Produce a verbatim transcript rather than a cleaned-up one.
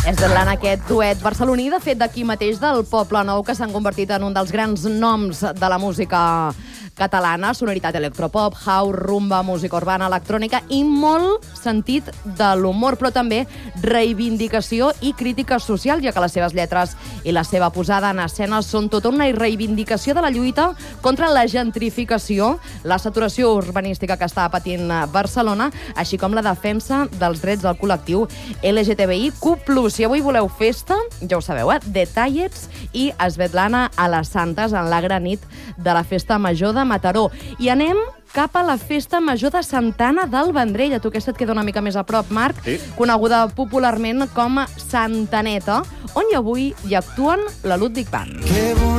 Svetlana, aquest duet barceloní, de fet, d'aquí mateix, del Poble Nou, que s'han convertit en un dels grans noms de la música catalana, sonoritat electropop, house, rumba, música urbana, electrònica i molt sentit de l'humor, però també reivindicació i crítica social, ja que les seves lletres i la seva posada en escena són tota una reivindicació de la lluita contra la gentrificació, la saturació urbanística que està patint Barcelona, així com la defensa dels drets del col·lectiu L G T B I Q plus. Si avui voleu festa, ja ho sabeu, eh? Detallets i Svetlana a les Santes en la gran nit de la Festa Major de Mataró. I anem cap a la Festa Major de Santa Anna del Vendrell. A tu aquesta et queda una mica més a prop, Marc, sí. Coneguda popularment com Santaneta, on hi avui hi actuen la Ludwig Band.